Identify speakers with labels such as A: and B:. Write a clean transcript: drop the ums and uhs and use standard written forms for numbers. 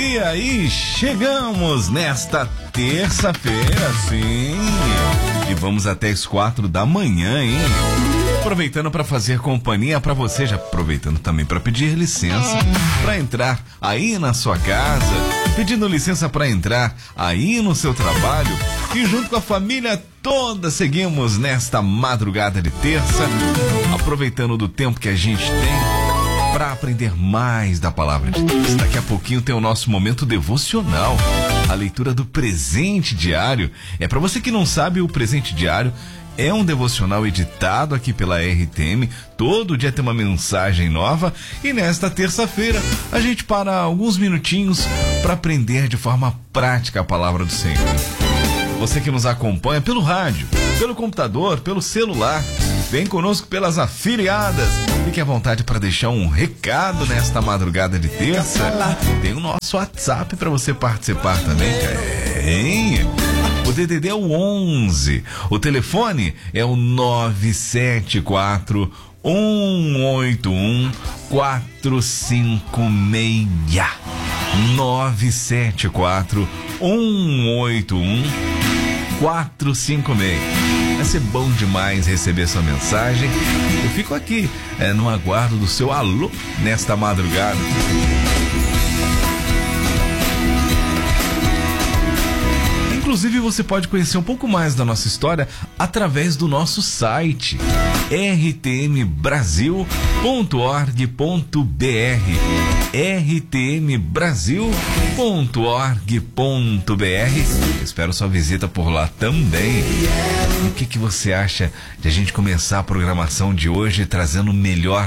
A: dia e chegamos nesta terça-feira, sim. E vamos até as 4 da manhã, hein? Aproveitando para fazer companhia para você, já aproveitando também para pedir licença para entrar aí na sua casa, pedindo licença para entrar aí no seu trabalho e junto com a família toda seguimos nesta madrugada de terça, aproveitando do tempo que a gente tem para aprender mais da palavra de Deus. Daqui a pouquinho tem o nosso momento devocional, a leitura do presente diário. É para você que não sabe, o presente diário é um devocional editado aqui pela RTM. Todo dia tem uma mensagem nova e nesta terça-feira a gente para alguns minutinhos para aprender de forma prática a palavra do Senhor. Você que nos acompanha pelo rádio, pelo computador, pelo celular, vem conosco pelas afiliadas. Fique à vontade para deixar um recado nesta madrugada de terça. Tem o nosso WhatsApp para você participar também. O DDD é o 11. O telefone é o 974 181 456. 974 181 456. Vai ser bom demais receber sua mensagem. Eu fico aqui no aguardo do seu alô nesta madrugada. Inclusive, você pode conhecer um pouco mais da nossa história através do nosso site rtmbrasil.org.br rtmbrasil.org.br. Espero sua visita por lá também. O que você acha de a gente começar a programação de hoje trazendo o melhor